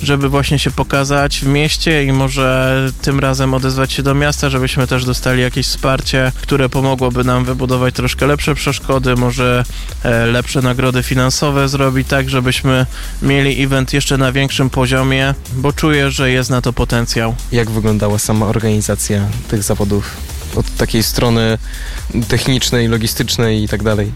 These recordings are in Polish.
żeby właśnie się pokazać w mieście i może tym razem odezwać się do miasta, żebyśmy też dostali jakieś wsparcie, które pomogłoby nam wybudować troszkę lepsze przeszkody, może lepsze nagrody finansowe zrobić tak, żebyśmy mieli event jeszcze na większym poziomie, bo czuję, że jest na to potencjał. Jak wyglądała sama organizacja tych zawodów? Od takiej strony technicznej, logistycznej i tak dalej.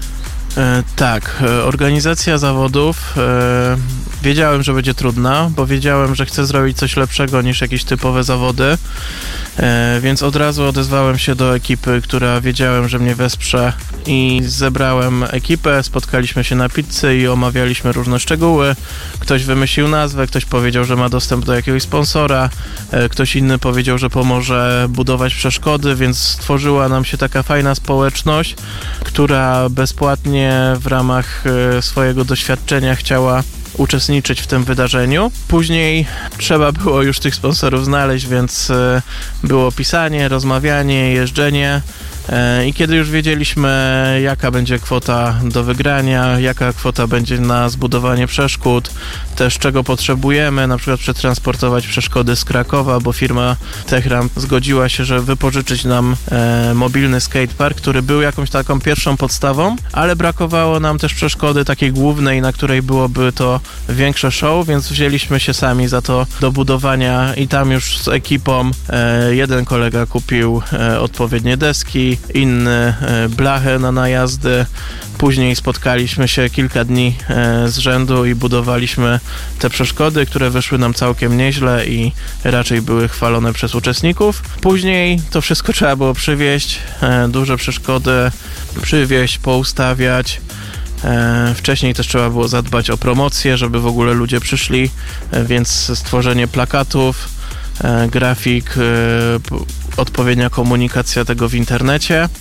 Tak, organizacja zawodów wiedziałem, że będzie trudna, bo wiedziałem, że chcę zrobić coś lepszego niż jakieś typowe zawody, więc od razu odezwałem się do ekipy, która wiedziałem, że mnie wesprze i zebrałem ekipę, spotkaliśmy się na pizzy i omawialiśmy różne szczegóły. Ktoś wymyślił nazwę, ktoś powiedział, że ma dostęp do jakiegoś sponsora, ktoś inny powiedział, że pomoże budować przeszkody, więc stworzyła nam się taka fajna społeczność, która bezpłatnie w ramach swojego doświadczenia chciała uczestniczyć w tym wydarzeniu. Później trzeba było już tych sponsorów znaleźć, więc było pisanie, rozmawianie, jeżdżenie. I kiedy już wiedzieliśmy, jaka będzie kwota do wygrania, jaka kwota będzie na zbudowanie przeszkód, też czego potrzebujemy, na przykład przetransportować przeszkody z Krakowa, bo firma Techram zgodziła się, że wypożyczyć nam mobilny skatepark, który był jakąś taką pierwszą podstawą, ale brakowało nam też przeszkody takiej głównej, na której byłoby to większe show, więc wzięliśmy się sami za to do budowania i tam już z ekipą jeden kolega kupił odpowiednie deski, inny blachę na najazdy. Później spotkaliśmy się kilka dni z rzędu i budowaliśmy te przeszkody, które wyszły nam całkiem nieźle i raczej były chwalone przez uczestników. Później to wszystko trzeba było przywieźć, duże przeszkody przywieźć, poustawiać. Wcześniej też trzeba było zadbać o promocję, żeby w ogóle ludzie przyszli, więc stworzenie plakatów, grafik, odpowiednia komunikacja tego w internecie,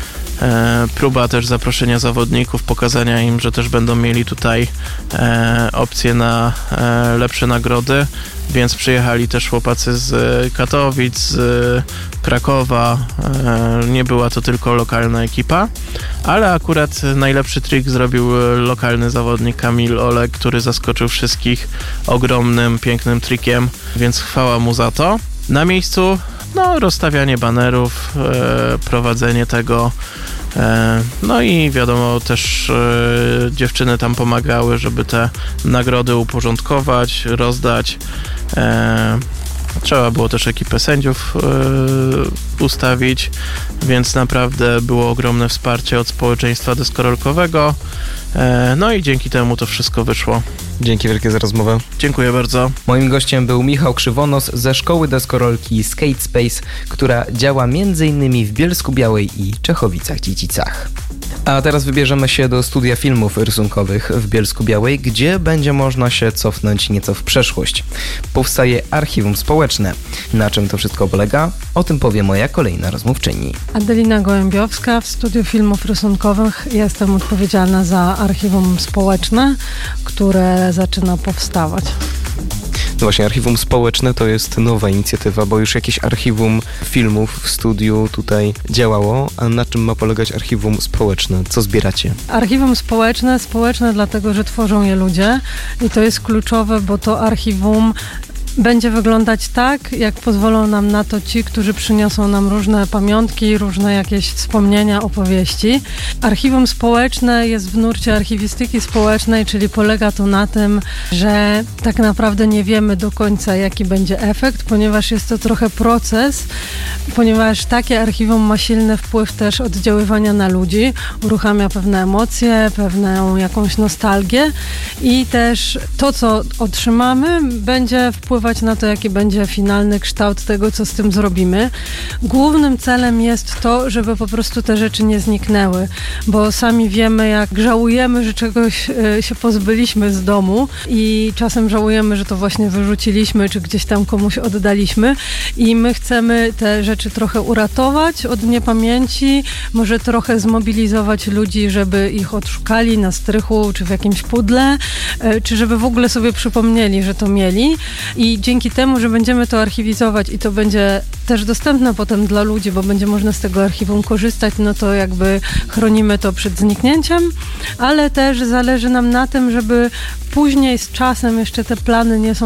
próba też zaproszenia zawodników, pokazania im, że też będą mieli tutaj opcje na lepsze nagrody, więc przyjechali też chłopacy z Katowic, z Krakowa, nie była to tylko lokalna ekipa, ale akurat najlepszy trik zrobił lokalny zawodnik Kamil Olek, który zaskoczył wszystkich ogromnym, pięknym trikiem, więc chwała mu za to. Na miejscu rozstawianie banerów, prowadzenie tego, no i wiadomo też dziewczyny tam pomagały, żeby te nagrody uporządkować, rozdać. Trzeba było też ekipę sędziów ustawić, więc naprawdę było ogromne wsparcie od społeczeństwa deskorolkowego. No i dzięki temu to wszystko wyszło. Dzięki wielkie za rozmowę. Dziękuję bardzo. Moim gościem był Michał Krzywonos ze szkoły deskorolki Skate Space, która działa m.in. w Bielsku-Białej i Czechowicach-Dziedzicach. A teraz wybierzemy się do studia filmów rysunkowych w Bielsku-Białej, gdzie będzie można się cofnąć nieco w przeszłość. Powstaje archiwum społeczne. Na czym to wszystko polega? O tym powie moja kolejna rozmówczyni. Adelina Gołębiowska w studiu filmów rysunkowych. Jestem odpowiedzialna za archiwum społeczne, które zaczyna powstawać. No właśnie, archiwum społeczne to jest nowa inicjatywa, bo już jakieś archiwum filmów w studiu tutaj działało. A na czym ma polegać archiwum społeczne? Co zbieracie? Archiwum społeczne dlatego, że tworzą je ludzie i to jest kluczowe, bo to archiwum będzie wyglądać tak, jak pozwolą nam na to ci, którzy przyniosą nam różne pamiątki, różne jakieś wspomnienia, opowieści. Archiwum społeczne jest w nurcie archiwistyki społecznej, czyli polega to na tym, że tak naprawdę nie wiemy do końca, jaki będzie efekt, ponieważ jest to trochę proces, ponieważ takie archiwum ma silny wpływ też oddziaływania na ludzi, uruchamia pewne emocje, pewną jakąś nostalgię i też to, co otrzymamy, będzie wpływać na to, jaki będzie finalny kształt tego, co z tym zrobimy. Głównym celem jest to, żeby po prostu te rzeczy nie zniknęły, bo sami wiemy, jak żałujemy, że czegoś się pozbyliśmy z domu i czasem żałujemy, że to właśnie wyrzuciliśmy, czy gdzieś tam komuś oddaliśmy i my chcemy te rzeczy trochę uratować od niepamięci, może trochę zmobilizować ludzi, żeby ich odszukali na strychu, czy w jakimś pudle, czy żeby w ogóle sobie przypomnieli, że to mieli i dzięki temu, że będziemy to archiwizować i to będzie też dostępne potem dla ludzi, bo będzie można z tego archiwum korzystać, no to jakby chronimy to przed zniknięciem, ale też zależy nam na tym, żeby później z czasem jeszcze te plany nie są